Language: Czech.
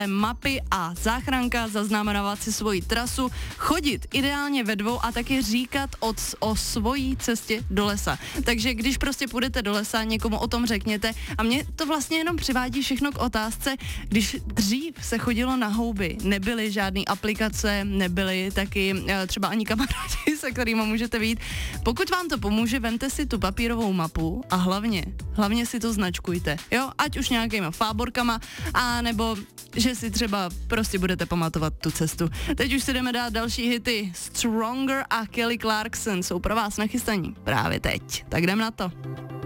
mapy a záchranka, zaznamenávat si svoji trasu, chodit ideálně ve dvou a taky říkat o svojí cestě do lesa. Takže když prostě půjdete do lesa, někomu o tom řekněte a mě to vlastně jenom přivádí všechno k otázce, když dřív se chodilo na houby, nebyly žádné aplikace, nebyly taky třeba ani kamarádi, se kterými můžete vyjít. Pokud vám to pomůže, vemte si tu papírovou mapu a hlavně si to značkujte, jo, ať už nějakýma fáborkama, a nebo že si třeba prostě budete pamatovat tu cestu. Teď už si jdeme dát další hity. Stronger a Kelly Clarkson jsou pro vás nachystaní právě teď. Tak jdem na to.